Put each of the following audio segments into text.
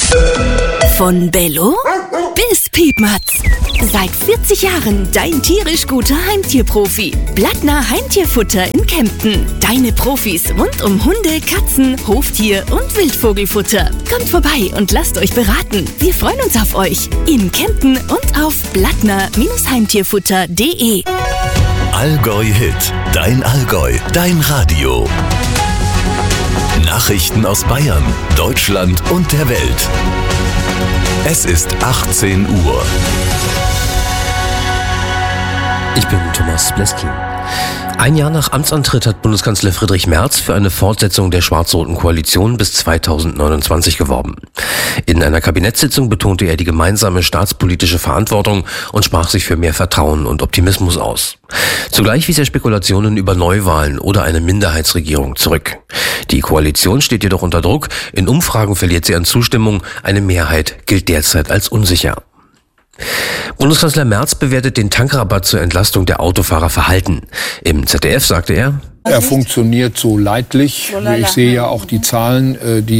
Von Bello bis Piepmatz. Seit 40 Jahren dein tierisch guter Heimtierprofi. Blattner Heimtierfutter in Kempten. Deine Profis rund um Hunde, Katzen, Hoftier und Wildvogelfutter. Kommt vorbei und lasst euch beraten. Wir freuen uns auf euch. In Kempten und auf blattner-heimtierfutter.de. Allgäu Hit. Dein Allgäu. Dein Radio. Nachrichten aus Bayern, Deutschland und der Welt. Es ist 18 Uhr. Ich bin Thomas Bleski. Ein Jahr nach Amtsantritt hat Bundeskanzler Friedrich Merz für eine Fortsetzung der schwarz-roten Koalition bis 2029 geworben. In einer Kabinettssitzung betonte er die gemeinsame staatspolitische Verantwortung und sprach sich für mehr Vertrauen und Optimismus aus. Zugleich wies er Spekulationen über Neuwahlen oder eine Minderheitsregierung zurück. Die Koalition steht jedoch unter Druck. In Umfragen verliert sie an Zustimmung. Eine Mehrheit gilt derzeit als unsicher. Bundeskanzler Merz bewertet den Tankrabatt zur Entlastung der Autofahrer verhalten. Im ZDF sagte er: Er funktioniert so leidlich. Ich sehe ja auch die Zahlen,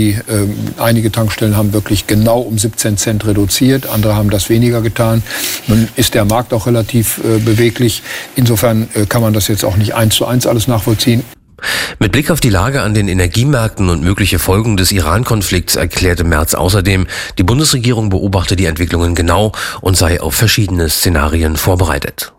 einige Tankstellen haben wirklich genau um 17 Cent reduziert, andere haben das weniger getan. Nun ist der Markt auch relativ beweglich. Insofern kann man das jetzt auch nicht 1:1 alles nachvollziehen. Mit Blick auf die Lage an den Energiemärkten und mögliche Folgen des Iran-Konflikts erklärte Merz außerdem, die Bundesregierung beobachte die Entwicklungen genau und sei auf verschiedene Szenarien vorbereitet.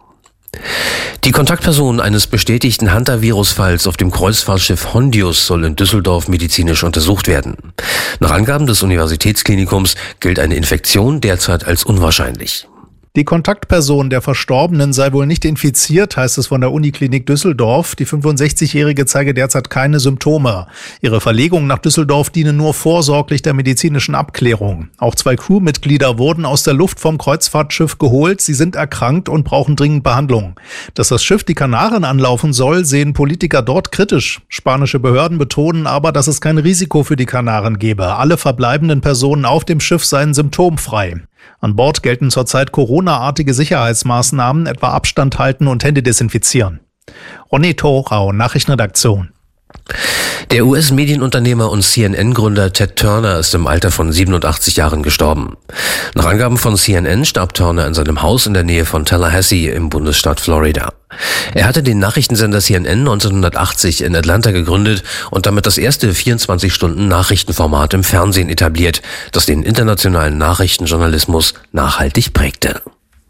Die Kontaktperson eines bestätigten Hantavirus-Falls auf dem Kreuzfahrtschiff Hondius soll in Düsseldorf medizinisch untersucht werden. Nach Angaben des Universitätsklinikums gilt eine Infektion derzeit als unwahrscheinlich. Die Kontaktperson der Verstorbenen sei wohl nicht infiziert, heißt es von der Uniklinik Düsseldorf. Die 65-Jährige zeige derzeit keine Symptome. Ihre Verlegung nach Düsseldorf diene nur vorsorglich der medizinischen Abklärung. Auch 2 Crewmitglieder wurden aus der Luft vom Kreuzfahrtschiff geholt. Sie sind erkrankt und brauchen dringend Behandlung. Dass das Schiff die Kanaren anlaufen soll, sehen Politiker dort kritisch. Spanische Behörden betonen aber, dass es kein Risiko für die Kanaren gebe. Alle verbleibenden Personen auf dem Schiff seien symptomfrei. An Bord gelten zurzeit Corona-artige Sicherheitsmaßnahmen, etwa Abstand halten und Hände desinfizieren. Ronny Thorau, Nachrichtenredaktion. Der US-Medienunternehmer und CNN-Gründer Ted Turner ist im Alter von 87 Jahren gestorben. Nach Angaben von CNN starb Turner in seinem Haus in der Nähe von Tallahassee im Bundesstaat Florida. Er hatte den Nachrichtensender CNN 1980 in Atlanta gegründet und damit das erste 24-Stunden-Nachrichtenformat im Fernsehen etabliert, das den internationalen Nachrichtenjournalismus nachhaltig prägte.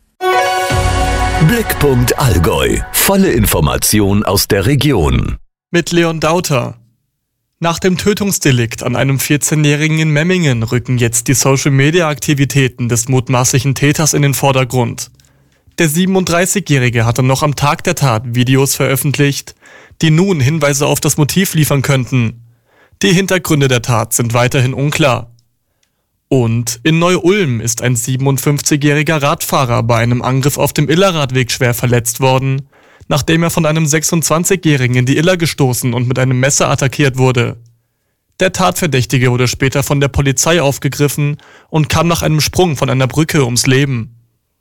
Blickpunkt Allgäu. Volle Information aus der Region. Mit Leon Dauter. Nach dem Tötungsdelikt an einem 14-Jährigen in Memmingen rücken jetzt die Social-Media-Aktivitäten des mutmaßlichen Täters in den Vordergrund. Der 37-Jährige hatte noch am Tag der Tat Videos veröffentlicht, die nun Hinweise auf das Motiv liefern könnten. Die Hintergründe der Tat sind weiterhin unklar. Und in Neu-Ulm ist ein 57-jähriger Radfahrer bei einem Angriff auf dem Illerradweg schwer verletzt worden, nachdem er von einem 26-Jährigen in die Iller gestoßen und mit einem Messer attackiert wurde. Der Tatverdächtige wurde später von der Polizei aufgegriffen und kam nach einem Sprung von einer Brücke ums Leben.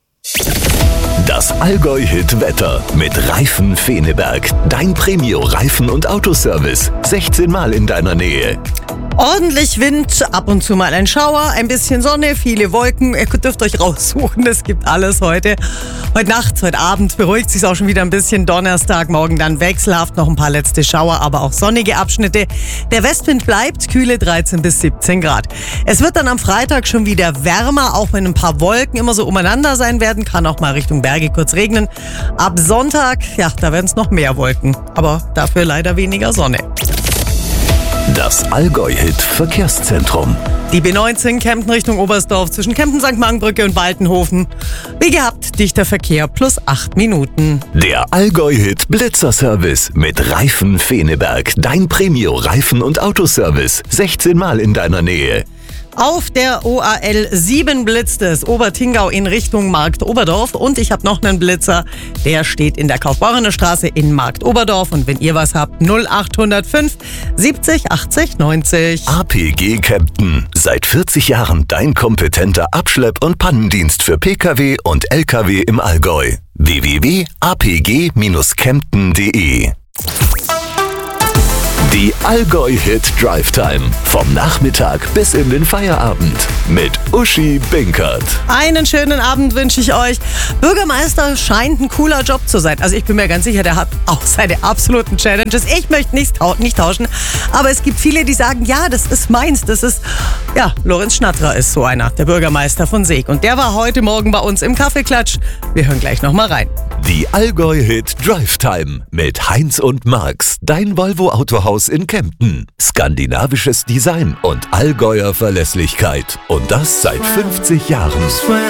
Das Allgäu-Hit-Wetter mit Reifen Feneberg. Dein Premio-Reifen- und Autoservice. 16 Mal in deiner Nähe. Ordentlich Wind, ab und zu mal ein Schauer, ein bisschen Sonne, viele Wolken. Ihr dürft euch raussuchen, es gibt alles heute. Heute Nacht, heute Abend beruhigt sich auch schon wieder ein bisschen. Donnerstag, morgen dann wechselhaft, noch ein paar letzte Schauer, aber auch sonnige Abschnitte. Der Westwind bleibt, kühle 13 bis 17 Grad. Es wird dann am Freitag schon wieder wärmer, auch wenn ein paar Wolken immer so umeinander sein werden. Kann auch mal Richtung Berge kurz regnen. Ab Sonntag, ja, da werden es noch mehr Wolken, aber dafür leider weniger Sonne. Das Allgäu-Hit-Verkehrszentrum. Die B19 Kempten Richtung Oberstdorf zwischen Kempten-St. Markenbrücke und Waltenhofen. Wie gehabt, dichter Verkehr plus 8 Minuten. Der Allgäu-Hit Blitzerservice mit Reifen Feneberg. Dein Premio-Reifen- und Autoservice. 16 Mal in deiner Nähe. Auf der OAL 7 blitzt es, Obertingau in Richtung Markt Oberdorf. Und ich habe noch einen Blitzer, der steht in der Kaufbeurener Straße in Markt Oberdorf. Und wenn ihr was habt, 0805 70 80 90. APG Kempten. Seit 40 Jahren dein kompetenter Abschlepp- und Pannendienst für Pkw und Lkw im Allgäu. www.apg-kempten.de Die Allgäu Hit Drive Time. Vom Nachmittag bis in den Feierabend. Mit Uschi Binkert. Einen schönen Abend wünsche ich euch. Bürgermeister scheint ein cooler Job zu sein. Also ich bin mir ganz sicher, der hat auch seine absoluten Challenges. Ich möchte nicht tauschen. Aber es gibt viele, die sagen, ja, das ist meins. Lorenz Schnatterer ist so einer, der Bürgermeister von Seeg. Und der war heute Morgen bei uns im Kaffeeklatsch. Wir hören gleich nochmal rein. Die Allgäu Hit Drive Time mit Heinz und Marx. Dein Volvo Autohaus in Kempten. Skandinavisches Design und Allgäuer Verlässlichkeit. Und das seit 50 Jahren.